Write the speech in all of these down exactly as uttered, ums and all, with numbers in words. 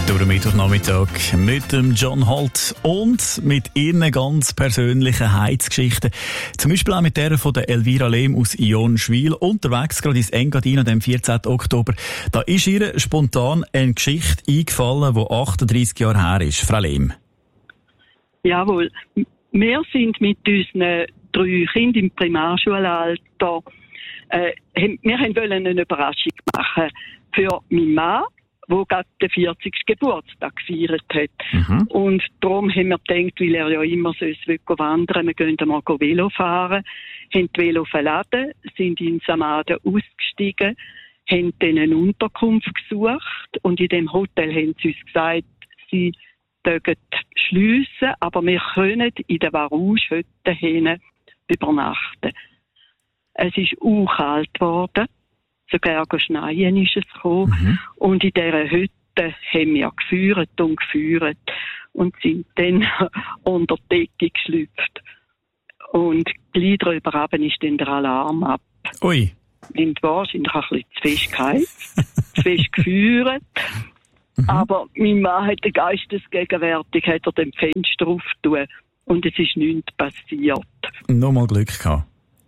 Durch den Mittwochnachmittag mit dem John Holt und mit ihren ganz persönlichen Heizgeschichten. Zum Beispiel auch mit der von der Elvira Lehm aus Jonschwil. Unterwegs gerade ins Engadin am vierzehnten Oktober. Da ist ihr spontan eine Geschichte eingefallen, die achtunddreissig Jahre her ist. Frau Lehm. Jawohl. Wir sind mit unseren drei Kindern im Primarschulalter, äh, wir wollten eine Überraschung machen für meinen Mann, der gerade den vierzigsten Geburtstag gefeiert hat. Mhm. Und darum haben wir gedacht, weil er ja immer so wandern will, wir gehen mal Velo fahren, haben die Velo verladen, sind in Samaden ausgestiegen, haben dann eine Unterkunft gesucht und in dem Hotel haben sie uns gesagt, sie dürfen schliessen, aber wir können in der Varouche-Hütte hin übernachten. Es ist auch kalt geworden. Sogar schneien ist es gekommen. Mhm. Und in dieser Hütte haben wir geführt und geführt und sind dann unter die Decke geschlüpft. Und gleich drüber runter ist dann der Alarm ab. Ui. Wir haben wahrscheinlich ein bisschen zu fest geheizt, zu fest geführt. Mhm. Aber mein Mann hat den geistesgegenwärtig, hat er dem Fenster aufgetan und es ist nichts passiert. Nochmal Glück gehabt.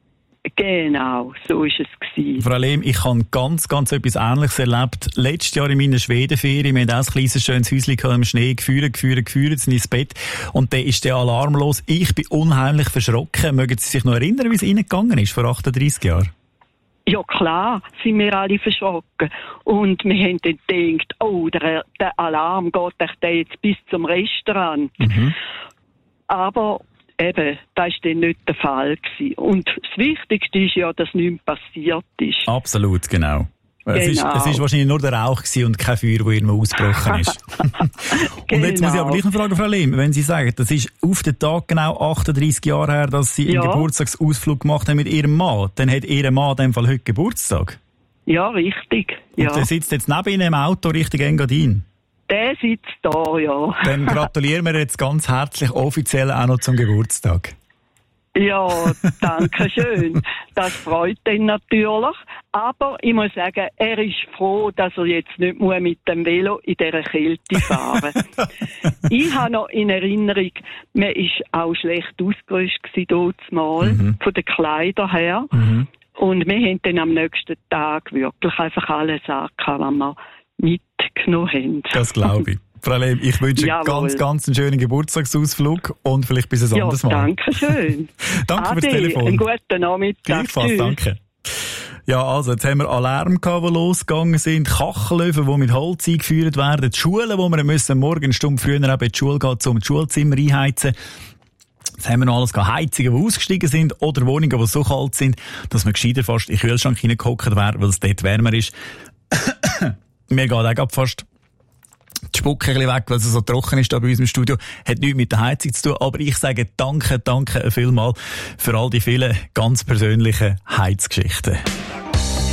Genau, so war es gewesen. Frau Lehm, ich habe ganz, ganz etwas Ähnliches erlebt. Letztes Jahr in meiner Schwedenferien, wir hatten auch ein kleines schönes Häuschen im Schnee, geführt, geführt, geführt, sind ins Bett. Und dann ist der Alarm los. Ich bin unheimlich verschrocken. Mögen Sie sich noch erinnern, wie es Ihnen gegangen ist, vor achtunddreissig Jahren? Ja klar, sind wir alle verschrocken. Und wir haben dann gedacht, oh, der, der Alarm geht echt jetzt bis zum Restaurant. Mhm. Aber eben, das war dann nicht der Fall gewesen. Und das Wichtigste ist ja, dass nichts passiert ist. Absolut, genau. Genau. Es ist, es ist wahrscheinlich nur der Rauch gewesen und kein Feuer, das irgendwo ausgebrochen ist. Und jetzt muss ich aber gleich noch fragen, Frau Lehm, wenn Sie sagen, das ist auf den Tag genau achtunddreissig Jahre her, dass Sie ja. einen Geburtstagsausflug gemacht haben mit Ihrem Mann, dann hat Ihr Mann in dem Fall heute Geburtstag? Ja, richtig. Ja. Und der sitzt jetzt neben Ihnen im Auto Richtung Engadin? Der sitzt da, ja. Dann gratulieren wir jetzt ganz herzlich offiziell auch noch zum Geburtstag. Ja, danke schön. Das freut ihn natürlich. Aber ich muss sagen, er ist froh, dass er jetzt nicht mehr mit dem Velo in dieser Kälte fahren muss. Ich habe noch in Erinnerung, man war auch schlecht ausgerüstet dort mal, mhm. von den Kleidern her. Mhm. Und wir haben dann am nächsten Tag wirklich einfach alles angehabt, was wir mitgenommen haben. Das glaube ich. Frau Lehm, ich wünsche Jawohl. ganz, ganz einen schönen Geburtstagsausflug und vielleicht bis ein ja, anderes Mal. Danke schön. Danke Ade, fürs Telefon. Einen guten Nachmittag. Gleichfalls, danke. Ja, also, jetzt haben wir Alarm gehabt, die losgegangen sind, Kachelöfen, die mit Holz eingeführt werden, die Schulen, wo wir müssen morgen eine Stunde früher eben in die Schule gehen, um das Schulzimmer einheizen. Jetzt haben wir noch alles gehabt, Heizungen, die ausgestiegen sind, oder Wohnungen, die so kalt sind, dass man gescheiter fast in den Kühlschrank hineingehockt wäre, weil es dort wärmer ist. Mir geht auch fast die Spucke ein bisschen weg, weil es so trocken ist da bei uns im Studio. Hat nichts mit der Heizung zu tun, aber ich sage danke, danke vielmal für all die vielen ganz persönlichen Heizgeschichten.